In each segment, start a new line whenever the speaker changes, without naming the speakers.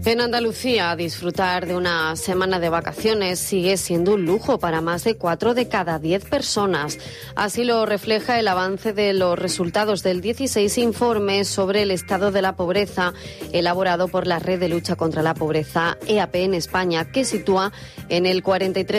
En Andalucía, disfrutar de una semana de vacaciones sigue siendo un lujo para más de 4 de cada 10 personas. Así lo refleja el avance de los resultados del 16 informe sobre el estado de la pobreza elaborado por la Red de Lucha contra la Pobreza EAP en España, que sitúa en el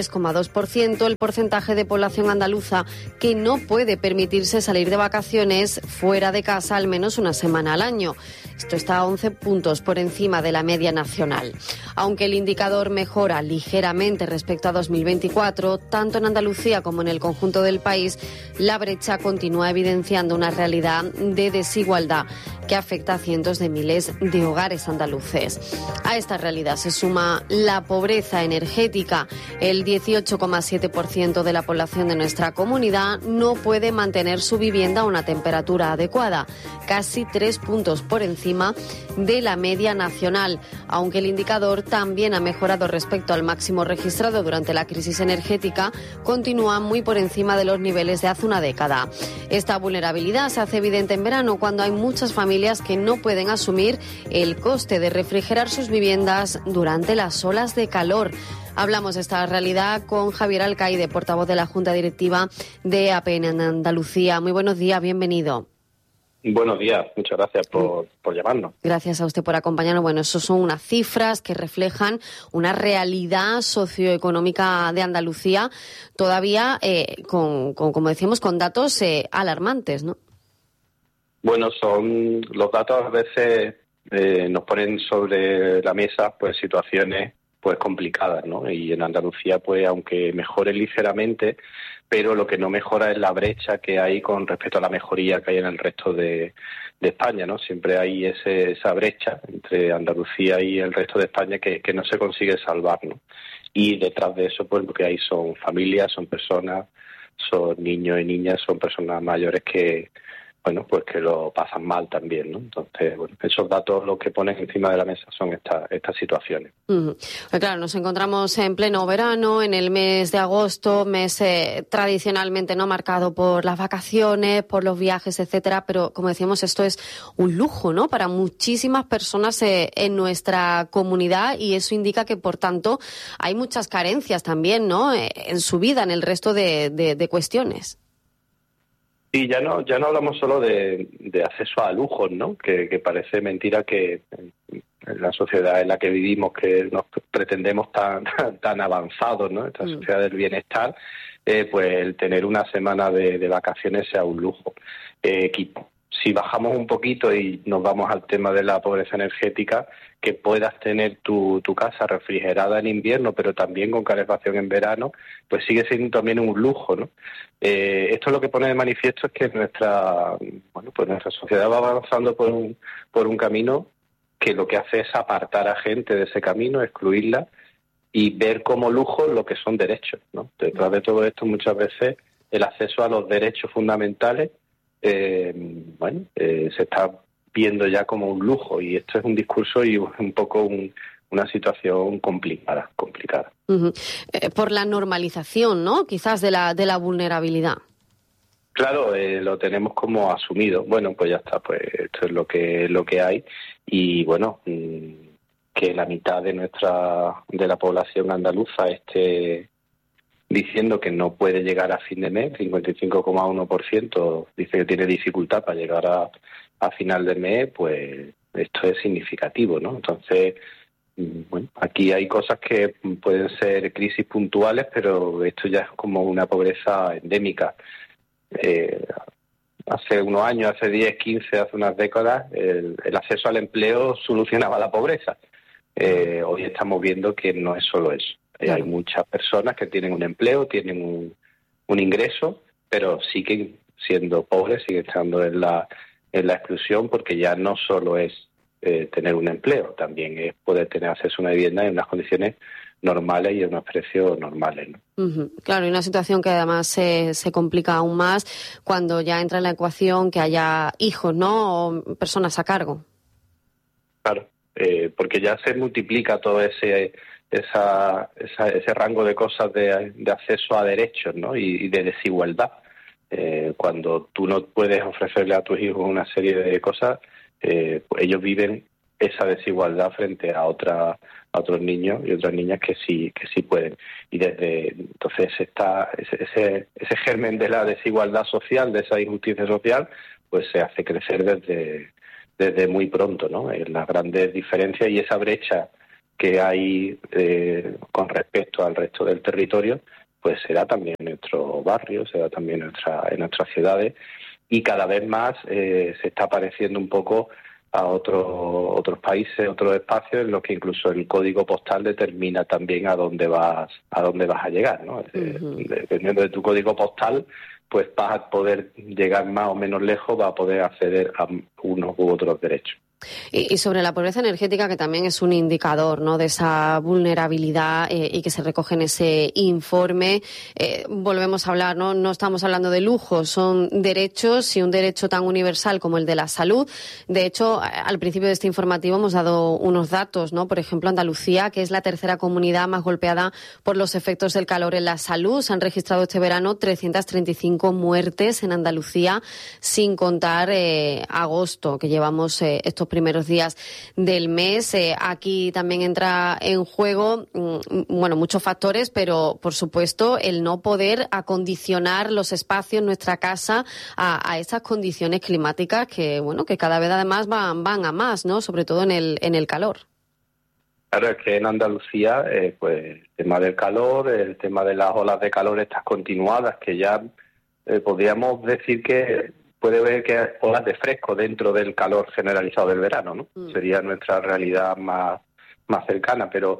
43,2% el porcentaje de población andaluza que no puede permitirse salir de vacaciones fuera de casa al menos una semana al año. Esto está a 11 puntos por encima de la media nacional. Aunque el indicador mejora ligeramente respecto a 2024, tanto en Andalucía como en el conjunto del país, la brecha continúa evidenciando una realidad de desigualdad que afecta a cientos de miles de hogares andaluces. A esta realidad se suma la pobreza energética. El 18,7% de la población de nuestra comunidad no puede mantener su vivienda a una temperatura adecuada, casi 3 puntos por encima de la media nacional, aunque el indicador también ha mejorado respecto al máximo registrado durante la crisis energética, continúa muy por encima de los niveles de hace una década. Esta vulnerabilidad se hace evidente en verano cuando hay muchas familias que no pueden asumir el coste de refrigerar sus viviendas durante las olas de calor. Hablamos de esta realidad con Javier Alcaide, portavoz de la Junta Directiva de EAP en Andalucía. Muy buenos días, bienvenido.
Buenos días, muchas gracias por llamarnos.
Gracias a usted por acompañarnos. Bueno, eso son unas cifras que reflejan una realidad socioeconómica de Andalucía todavía, como decíamos, con datos alarmantes, ¿no?
Bueno, son los datos a veces nos ponen sobre la mesa pues situaciones pues complicadas, ¿no? Y en Andalucía, pues aunque mejore ligeramente, pero lo que no mejora es la brecha que hay con respecto a la mejoría que hay en el resto de España, ¿no? Siempre hay esa brecha entre Andalucía y el resto de España que no se consigue salvar, ¿no? Y detrás de eso, pues lo que hay son familias, son personas, son niños y niñas, son personas mayores que pues que lo pasan mal también, ¿no? Entonces, bueno, esos datos los que ponen encima de la mesa son estas situaciones.
Pues claro, nos encontramos en pleno verano, en el mes de agosto, mes tradicionalmente no marcado por las vacaciones, por los viajes, etcétera, pero como decíamos, esto es un lujo, ¿no? Para muchísimas personas en nuestra comunidad, y eso indica que, por tanto, hay muchas carencias también, ¿no? En su vida, en el resto de cuestiones.
Sí, ya no hablamos solo de acceso a lujos, ¿no? Que parece mentira que en la sociedad en la que vivimos, que nos pretendemos tan avanzados, ¿no? Esta sociedad del bienestar, pues el tener una semana de vacaciones sea un lujo. Si bajamos un poquito y nos vamos al tema de la pobreza energética, que puedas tener tu casa refrigerada en invierno, pero también con calefacción en verano, pues sigue siendo también un lujo, ¿no? Esto lo que pone de manifiesto es que nuestra sociedad va avanzando por un camino que lo que hace es apartar a gente de ese camino, excluirla y ver como lujo lo que son derechos, ¿no? Detrás de todo esto, muchas veces el acceso a los derechos fundamentales se está viendo ya como un lujo, y esto es un discurso y un poco una situación complicada.
Por la normalización, ¿no? Quizás de la vulnerabilidad.
Claro, lo tenemos como asumido. Bueno, pues ya está, pues esto es lo que hay, y bueno, que la mitad de la población andaluza esté diciendo que no puede llegar a fin de mes, 55,1% dice que tiene dificultad para llegar a final de mes, pues esto es significativo, ¿no? Entonces, bueno, aquí hay cosas que pueden ser crisis puntuales, pero esto ya es como una pobreza endémica. Hace unos años, hace 10, 15, hace unas décadas, el acceso al empleo solucionaba la pobreza. Hoy estamos viendo que no es solo eso. Hay muchas personas que tienen un empleo, tienen un ingreso, pero siguen siendo pobres, siguen estando en la exclusión, porque ya no solo es tener un empleo, también es poder tener acceso a una vivienda en unas condiciones normales y a unos precios normales, ¿no?
Claro, y una situación que además se complica aún más cuando ya entra en la ecuación que haya hijos, ¿no? O personas a cargo.
Claro, porque ya se multiplica todo ese rango de cosas de acceso a derechos, ¿no? y de desigualdad. Cuando tú no puedes ofrecerle a tus hijos una serie de cosas, pues ellos viven esa desigualdad frente a otros niños y otras niñas que sí pueden. Y desde entonces ese germen de la desigualdad social, de esa injusticia social, pues se hace crecer desde muy pronto, ¿no? En las grandes diferencias y esa brecha que hay con respecto al resto del territorio, pues se da también en nuestros barrios, se da también en nuestras ciudades, y cada vez más se está pareciendo un poco a otros países, otros espacios en los que incluso el código postal determina también a dónde vas a llegar, ¿no? Dependiendo de tu código postal, pues vas a poder llegar más o menos lejos, vas a poder acceder a unos u otros derechos.
Y sobre la pobreza energética, que también es un indicador, ¿no?, de esa vulnerabilidad y que se recoge en ese informe, volvemos a hablar, ¿no? No estamos hablando de lujos, son derechos, y un derecho tan universal como el de la salud. De hecho, al principio de este informativo hemos dado unos datos, ¿no? Por ejemplo, Andalucía, que es la tercera comunidad más golpeada por los efectos del calor en la salud. Se han registrado este verano 335 muertes en Andalucía, sin contar agosto, que llevamos estos primeros días del mes. Aquí también entra en juego, muchos factores, pero por supuesto el no poder acondicionar los espacios, nuestra casa, a esas condiciones climáticas que cada vez además van a más, ¿no? Sobre todo en el calor.
Claro, es que en Andalucía, pues el tema del calor, el tema de las olas de calor estas continuadas, que ya podríamos decir que puede haber que olas de fresco dentro del calor generalizado del verano, ¿no? Sería nuestra realidad más cercana, pero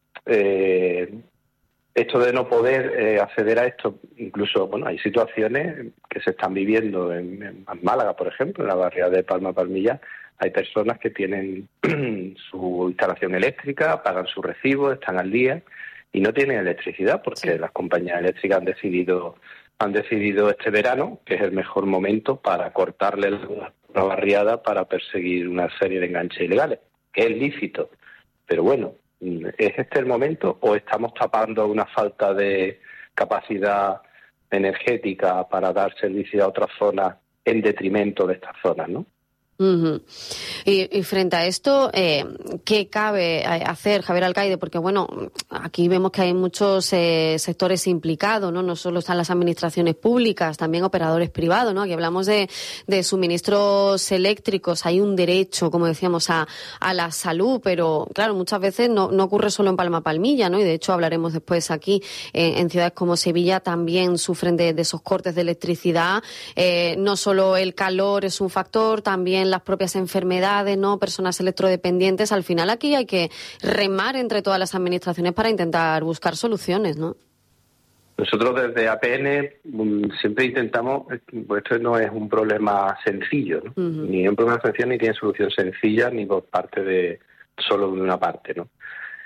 esto de no poder acceder a esto, incluso, hay situaciones que se están viviendo en Málaga, por ejemplo, en la barriada de Palma-Palmilla. Hay personas que tienen su instalación eléctrica, pagan su recibo, están al día y no tienen electricidad porque las compañías eléctricas han decidido este verano, que es el mejor momento para cortarle la barriada para perseguir una serie de enganches ilegales, que es lícito. Pero bueno, ¿es este el momento o estamos tapando una falta de capacidad energética para dar servicio a otras zonas en detrimento de estas zonas, ¿no?
Uh-huh. Y frente a esto, ¿qué cabe hacer, Javier Alcaide? Porque aquí vemos que hay muchos sectores implicados, ¿no? No solo están las administraciones públicas, también operadores privados, ¿no? Aquí hablamos de suministros eléctricos, hay un derecho, como decíamos, a la salud, pero claro, muchas veces no ocurre solo en Palma-Palmilla, ¿no? Y de hecho hablaremos después aquí, en ciudades como Sevilla también sufren de esos cortes de electricidad. No solo el calor es un factor, también las propias enfermedades, ¿no? Personas electrodependientes. Al final aquí hay que remar entre todas las administraciones para intentar buscar soluciones, ¿no?
Nosotros desde APN siempre intentamos, pues esto no es un problema sencillo, ¿no? Uh-huh. Ni es un problema sencillo, ni tiene solución sencilla, ni por parte solo de una parte, ¿no?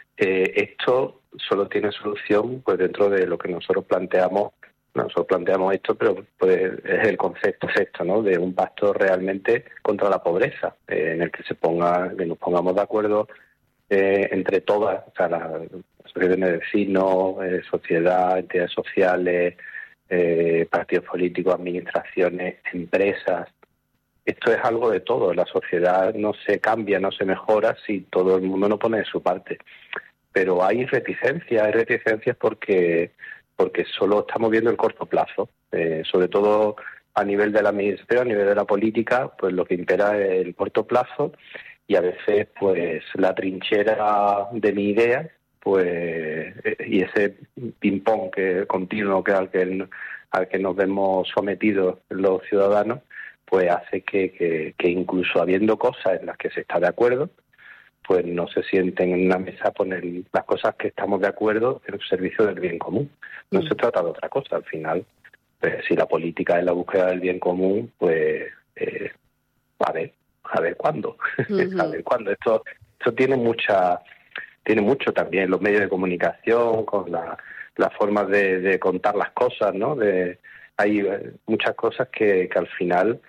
Esto solo tiene solución pues dentro de lo que nosotros planteamos. Nosotros planteamos esto, pero pues, es el concepto exacto, ¿no? De un pacto realmente contra la pobreza, en el que nos pongamos de acuerdo entre todas, o sea, la asociación de vecinos, sociedad, entidades sociales, partidos políticos, administraciones, empresas. Esto es algo de todo. La sociedad no se cambia, no se mejora si todo el mundo no pone de su parte. Pero hay reticencias porque solo estamos viendo el corto plazo, sobre todo a nivel de la administración, a nivel de la política, pues lo que impera es el corto plazo y a veces pues la trinchera de mi idea, pues y ese ping-pong continuo al que nos vemos sometidos los ciudadanos, pues hace que incluso habiendo cosas en las que se está de acuerdo, pues no se sienten en una mesa a poner las cosas que estamos de acuerdo en el servicio del bien común. No se trata de otra cosa. Al final, pues, si la política es la búsqueda del bien común, pues a ver cuándo. Uh-huh. A ver cuándo. Esto tiene mucho también los medios de comunicación, con las formas de contar las cosas, ¿no? Hay muchas cosas que al final...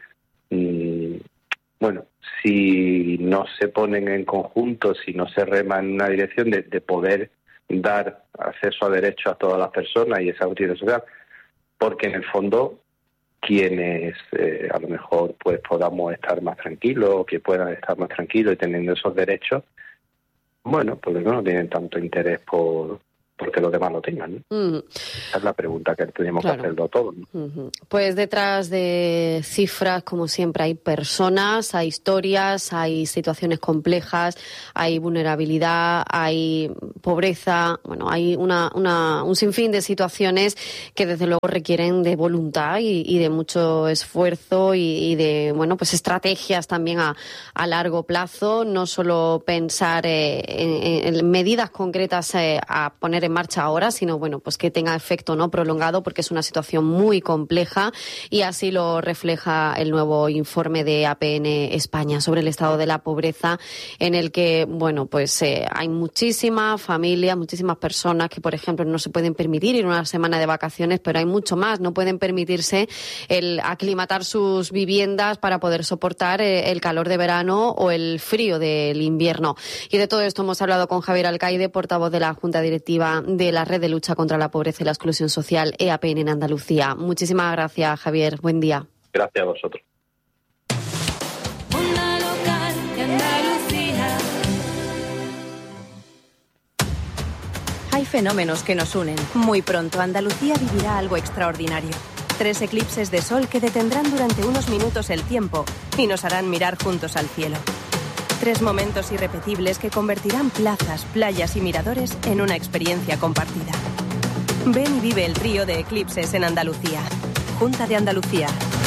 si no se ponen en conjunto, si no se rema en una dirección de poder dar acceso a derechos a todas las personas y esa justicia social, porque en el fondo quienes a lo mejor pues podamos estar más tranquilos, que puedan estar más tranquilos y teniendo esos derechos, bueno, pues no tienen tanto interés porque los demás lo tengan, ¿no? Esa es la pregunta que tenemos que hacerlo todos, ¿no?
Pues detrás de cifras, como siempre, hay personas, hay historias, hay situaciones complejas, hay vulnerabilidad, hay pobreza, bueno, hay un sinfín de situaciones que desde luego requieren de voluntad y de mucho esfuerzo y de, bueno, pues estrategias también a largo plazo, no solo pensar en medidas concretas a poner en marcha ahora, sino bueno, pues que tenga efecto no prolongado, porque es una situación muy compleja y así lo refleja el nuevo informe de APN España sobre el estado de la pobreza, en el que bueno, pues hay muchísimas familias, muchísimas personas que por ejemplo no se pueden permitir ir una semana de vacaciones, pero hay mucho más, no pueden permitirse el aclimatar sus viviendas para poder soportar el calor de verano o el frío del invierno. Y de todo esto hemos hablado con Javier Alcaide, portavoz de la Junta Directiva de la Red de Lucha contra la Pobreza y la Exclusión Social, EAPN en Andalucía. Muchísimas gracias, Javier. Buen día.
Gracias a vosotros.
Onda local de Andalucía. Hay fenómenos que nos unen. Muy pronto Andalucía vivirá algo extraordinario. 3 eclipses de sol que detendrán durante unos minutos el tiempo y nos harán mirar juntos al cielo. 3 momentos irrepetibles que convertirán plazas, playas y miradores en una experiencia compartida. Ven y vive el trío de eclipses en Andalucía. Junta de Andalucía.